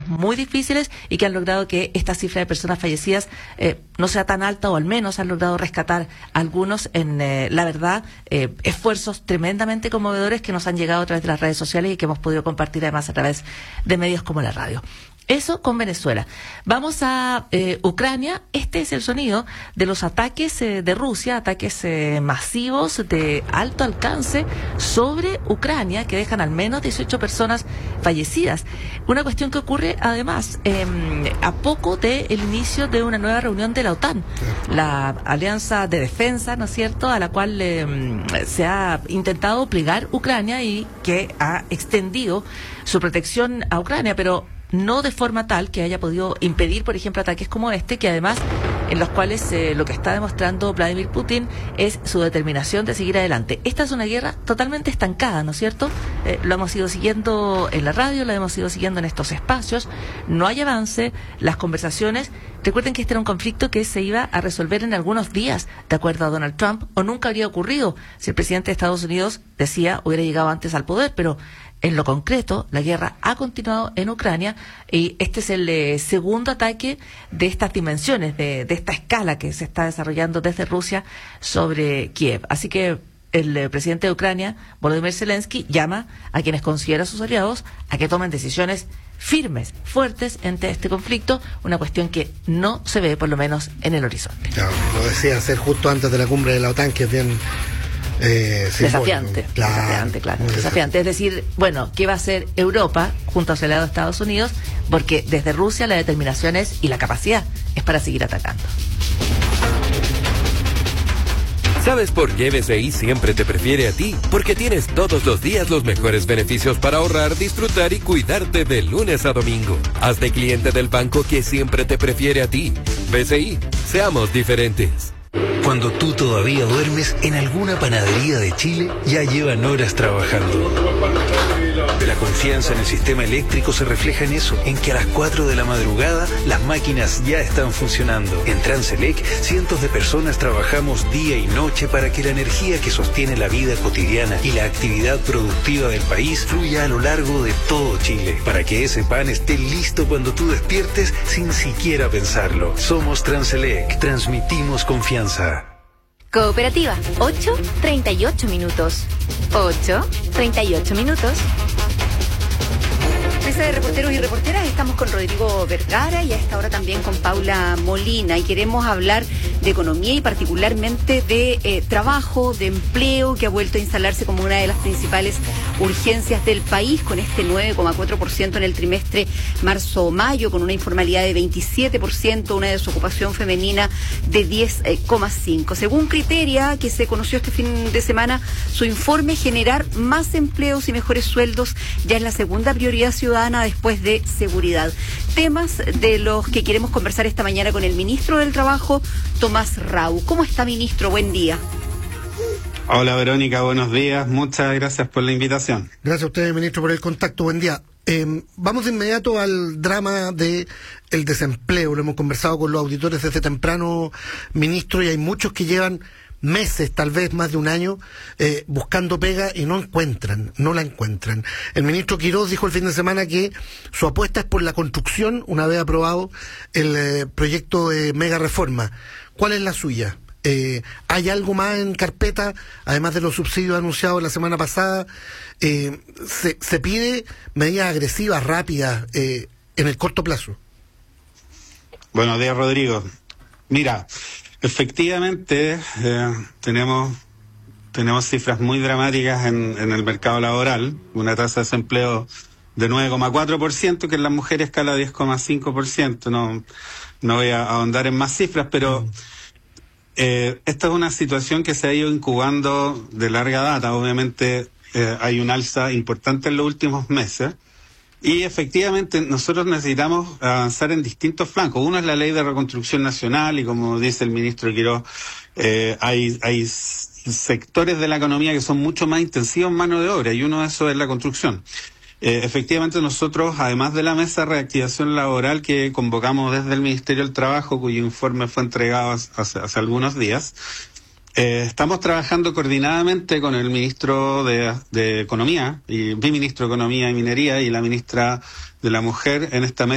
muy difíciles y que han logrado que esta cifra de personas fallecidas no sea tan alta, o al menos han logrado rescatar algunos en, la verdad, esfuerzos tremendamente conmovedores que nos han llegado a través de las redes sociales y que hemos podido compartir además a través de medios como la radio. Eso con Venezuela. Vamos a Ucrania. Este es el sonido de los ataques de Rusia, ataques masivos de alto alcance sobre Ucrania, que dejan al menos 18 personas fallecidas. Una cuestión que ocurre además a poco del inicio de una nueva reunión de la OTAN, la Alianza de Defensa, ¿no es cierto?, a la cual se ha intentado plegar Ucrania y que ha extendido su protección a Ucrania, pero no de forma tal que haya podido impedir, por ejemplo, ataques como este, que además en los cuales lo que está demostrando Vladimir Putin es su determinación de seguir adelante. Esta es una guerra totalmente estancada, ¿no es cierto? Lo hemos ido siguiendo en la radio, lo hemos ido siguiendo en estos espacios. No hay avance, las conversaciones. Recuerden que este era un conflicto que se iba a resolver en algunos días, de acuerdo a Donald Trump, o nunca habría ocurrido si el presidente de Estados Unidos decía hubiera llegado antes al poder, pero en lo concreto, la guerra ha continuado en Ucrania y este es el segundo ataque de estas dimensiones, de esta escala que se está desarrollando desde Rusia sobre Kiev. Así que el presidente de Ucrania, Volodymyr Zelensky, llama a quienes considera sus aliados a que tomen decisiones firmes, fuertes ante este conflicto, una cuestión que no se ve, por lo menos, en el horizonte. Claro, lo decía hacer justo antes de la cumbre de la OTAN, que es bien desafiante, desafiante. Es decir, bueno, ¿qué va a hacer Europa junto a su aliado Estados Unidos? Porque desde Rusia la determinación es, y la capacidad es para seguir atacando. ¿Sabes por qué BCI siempre te prefiere a ti? Porque tienes todos los días los mejores beneficios para ahorrar, disfrutar y cuidarte de lunes a domingo. Hazte cliente del banco que siempre te prefiere a ti. BCI, seamos diferentes. Cuando tú todavía duermes, en alguna panadería de Chile ya llevan horas trabajando. La confianza en el sistema eléctrico se refleja en eso, en que a las 4 de la madrugada las máquinas ya están funcionando. En Transelec, cientos de personas trabajamos día y noche para que la energía que sostiene la vida cotidiana y la actividad productiva del país fluya a lo largo de todo Chile, para que ese pan esté listo cuando tú despiertes sin siquiera pensarlo. Somos Transelec, transmitimos confianza. Cooperativa, 8:38 minutos. 8:38 minutos. Mesa de reporteros y reporteras, estamos con Rodrigo Vergara y a esta hora también con Paula Molina, y queremos hablar de economía y particularmente de trabajo, de empleo, que ha vuelto a instalarse como una de las principales urgencias del país, con este 9,4% en el trimestre marzo-mayo, con una informalidad de 27%, una desocupación femenina de 10,5%. Según Criteria, que se conoció este fin de semana, su informe generar más empleos y mejores sueldos ya es la segunda prioridad ciudadana después de seguridad. Temas de los que queremos conversar esta mañana con el ministro del Trabajo, Tomás Rau. ¿Cómo está, ministro? Buen día. Hola, Verónica, buenos días. Muchas gracias por la invitación. Gracias a usted, ministro, por el contacto. Buen día. Vamos de inmediato al drama de el desempleo. Lo hemos conversado con los auditores desde temprano, ministro, y hay muchos que llevan meses, tal vez más de un año, buscando pega y no la encuentran. El ministro Quirós dijo el fin de semana que su apuesta es por la construcción, una vez aprobado el proyecto de mega reforma. ¿Cuál es la suya? ¿Hay algo más en carpeta, además de los subsidios anunciados la semana pasada? ¿Se pide medidas agresivas, rápidas, en el corto plazo? Buenos días, Rodrigo. Mira, efectivamente tenemos cifras muy dramáticas en el mercado laboral, una tasa de desempleo de 9,4%, que en las mujeres escala 10,5%. No voy a ahondar en más cifras, pero esta es una situación que se ha ido incubando de larga data. Obviamente hay un alza importante en los últimos meses y efectivamente nosotros necesitamos avanzar en distintos flancos. Uno es la ley de reconstrucción nacional y, como dice el ministro Quirós, hay sectores de la economía que son mucho más intensivos en mano de obra y uno de esos es la construcción. Efectivamente nosotros, además de la mesa de reactivación laboral que convocamos desde el Ministerio del Trabajo, cuyo informe fue entregado hace algunos días, estamos trabajando coordinadamente con el ministro de Economía, y mi ministro de Economía y Minería y la ministra de la Mujer en esta mesa